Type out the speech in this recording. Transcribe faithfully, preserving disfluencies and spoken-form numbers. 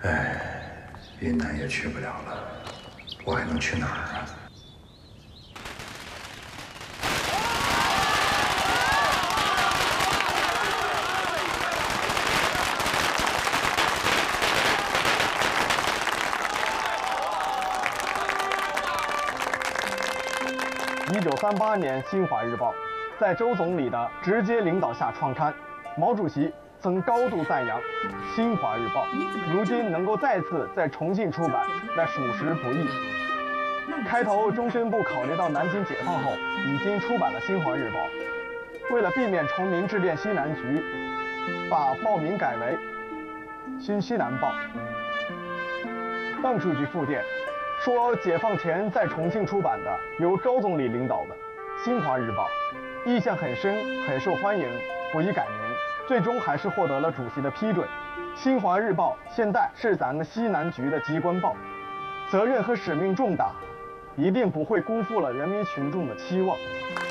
哎，云南也去不了了，我还能去哪儿啊？ 一九三八年，《新华日报》在周总理的直接领导下创刊，毛主席曾高度赞扬《新华日报》，如今能够再次在重庆出版，那属实不易。开头，中宣部考虑到南京解放后已经出版了《新华日报》，为了避免重名致电西南局，把报名改为《新西南报》。邓书记复电。 说解放前在重庆出版的由周总理领导的《新华日报》，意向很深，很受欢迎，不宜改名。最终还是获得了主席的批准。《新华日报》现在是咱们西南局的机关报，责任和使命重大，一定不会辜负了人民群众的期望。